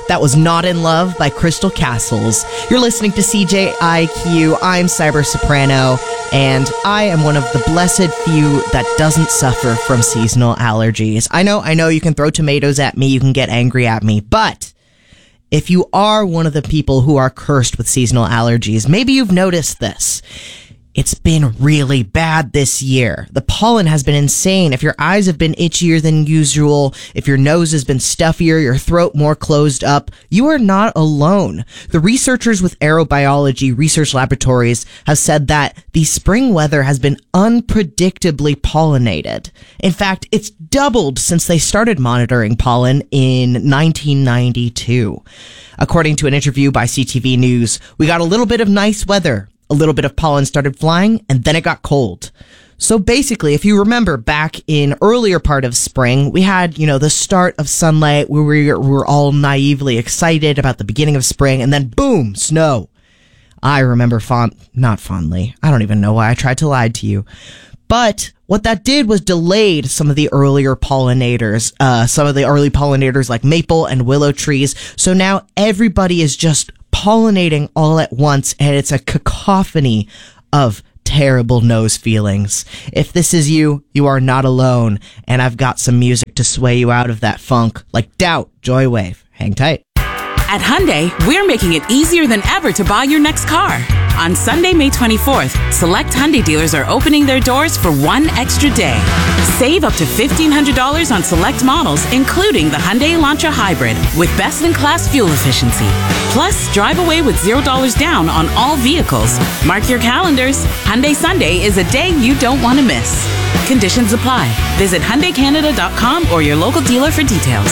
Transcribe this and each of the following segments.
That was Not in Love by Crystal Castles. You're listening to CJIQ. I'm Cyber Soprano, and I am one of the blessed few that doesn't suffer from seasonal allergies. I know you can throw tomatoes at me, you can get angry at me, but if you are one of the people who are cursed with seasonal allergies, maybe you've noticed this. It's been really bad this year. The pollen has been insane. If your eyes have been itchier than usual, if your nose has been stuffier, your throat more closed up, you are not alone. The researchers with Aerobiology Research Laboratories have said that the spring weather has been unpredictably pollinated. In fact, it's doubled since they started monitoring pollen in 1992. According to an interview by CTV News, we got a little bit of nice weather. A little bit of pollen started flying, and then it got cold. So basically, if you remember back in earlier part of spring, we had, the start of sunlight where we were all naively excited about the beginning of spring, and then boom, snow. I remember not fondly. I don't even know why I tried to lie to you. But what that did was delayed some of the earlier pollinators, some of the early pollinators like maple and willow trees. So now everybody is just pollinating all at once, and it's a cacophony of terrible nose feelings. If this is you, you are not alone, and I've got some music to sway you out of that funk, like Doubt, Joywave. Hang tight. At Hyundai, we're making it easier than ever to buy your next car. On Sunday, May 24th, select Hyundai dealers are opening their doors for one extra day. Save up to $1,500 on select models, including the Hyundai Elantra Hybrid, with best-in-class fuel efficiency. Plus, drive away with $0 down on all vehicles. Mark your calendars. Hyundai Sunday is a day you don't want to miss. Conditions apply. Visit HyundaiCanada.com or your local dealer for details.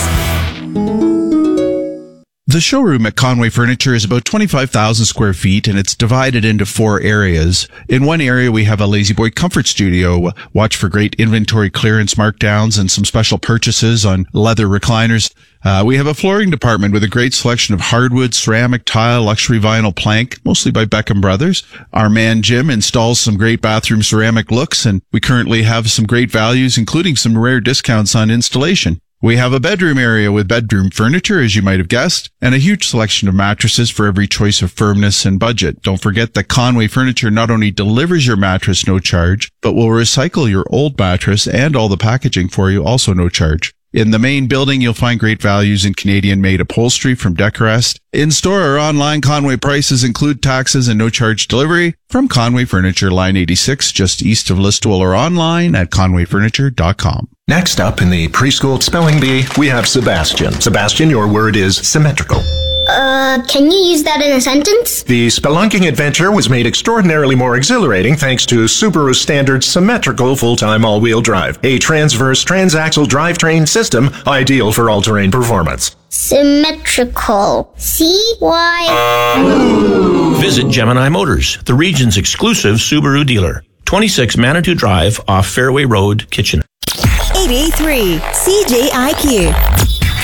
The showroom at Conway Furniture is about 25,000 square feet, and it's divided into 4 areas. In one area, we have a Lazy Boy Comfort Studio. Watch for great inventory clearance markdowns and some special purchases on leather recliners. We have a flooring department with a great selection of hardwood, ceramic, tile, luxury vinyl plank, mostly by Beckham Brothers. Our man Jim installs some great bathroom ceramic looks, and we currently have some great values, including some rare discounts on installation. We have a bedroom area with bedroom furniture, as you might have guessed, and a huge selection of mattresses for every choice of firmness and budget. Don't forget that Conway Furniture not only delivers your mattress no charge, but will recycle your old mattress and all the packaging for you, also no charge. In the main building, you'll find great values in Canadian-made upholstery from Decorest. In-store or online, Conway prices include taxes and no-charge delivery from Conway Furniture, Line 86, just east of Listowel, or online at conwayfurniture.com. Next up in the preschool spelling bee, we have Sebastian. Sebastian, your word is symmetrical. Can you use that in a sentence? The spelunking adventure was made extraordinarily more exhilarating thanks to Subaru's standard symmetrical full-time all-wheel drive, a transverse transaxle drivetrain system ideal for all-terrain performance. Symmetrical. C-Y... Visit Gemini Motors, the region's exclusive Subaru dealer. 26 Manitou Drive off Fairway Road, Kitchener. 88.3 CJIQ.